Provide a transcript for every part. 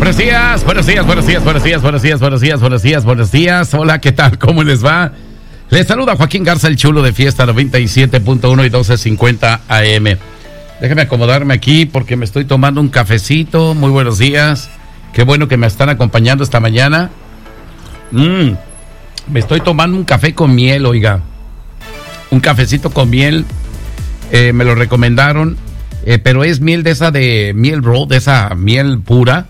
Buenos días, buenos días, buenos días, buenos días, buenos días, buenos días, buenos días, buenos días. Hola, ¿qué tal? ¿Cómo les va? Les saluda Joaquín Garza, el chulo de Fiesta 97.1 y 1250 AM. Déjame acomodarme aquí porque me estoy tomando un cafecito. Muy buenos días. Qué bueno que me están acompañando esta mañana. Me estoy tomando un café con miel, oiga. Un cafecito con miel. Me lo recomendaron. Pero es miel de esa de miel raw, de esa miel pura.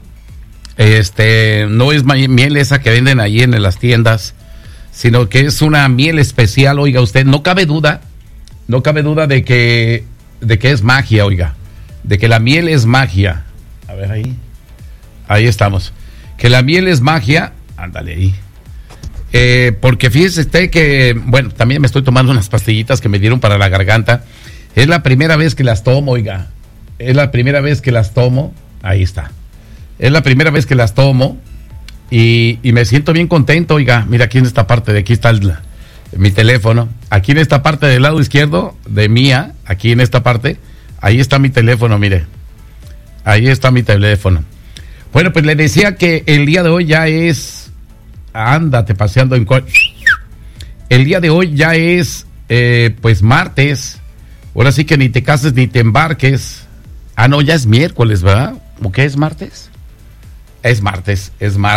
No es miel esa que venden ahí en las tiendas, sino que es una miel especial, oiga usted. No cabe duda de que es magia, oiga. De que la miel es magia. A ver ahí estamos. Que la miel es magia, ándale ahí. Porque fíjese usted que, bueno, también me estoy tomando unas pastillitas que me dieron para la garganta. Es la primera vez que las tomo, oiga. Es la primera vez que las tomo. Ahí está. Es la primera vez que las tomo. Y me siento bien contento, oiga. Mira, aquí en esta parte de aquí está mi teléfono. Aquí en esta parte del lado izquierdo de mía, aquí en esta parte, ahí está mi teléfono, mire. Ahí está mi teléfono. Bueno, pues le decía que el día de hoy ya es... Ándate paseando en... El día de hoy ya es, pues, martes. Ahora sí que ni te cases ni te embarques. Ah, no, ya es miércoles, ¿verdad? ¿O qué es martes? Es martes.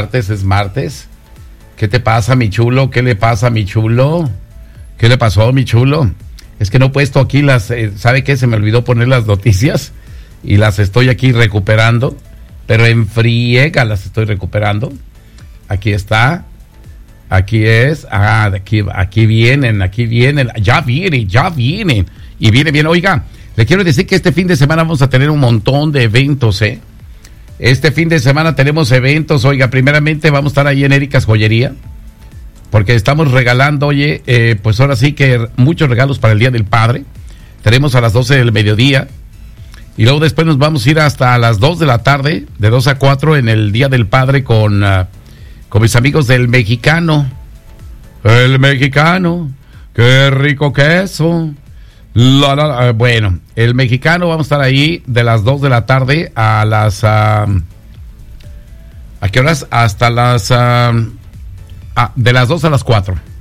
¿Qué te pasa, mi chulo? ¿Qué le pasa, mi chulo? ¿Qué le pasó, mi chulo? Es que no he puesto aquí ¿sabe qué? Se me olvidó poner las noticias y las estoy aquí recuperando, pero en friega las estoy recuperando. Aquí está. Aquí es. Aquí vienen. Ya vienen. Y viene bien. Oiga, le quiero decir que este fin de semana vamos a tener un montón de eventos, Este fin de semana tenemos eventos. Oiga, primeramente vamos a estar ahí en Erika's Joyería, porque estamos regalando, pues ahora sí que muchos regalos para el Día del Padre. Tenemos a las 12 del mediodía. Y luego después nos vamos a ir hasta las 2 de la tarde, de 2 a 4 en el Día del Padre con mis amigos del Mexicano. El Mexicano, qué rico queso. Bueno, el Mexicano, vamos a estar ahí de las 2 de la tarde a las... ¿a qué horas? Hasta las... de las 2 a las 4.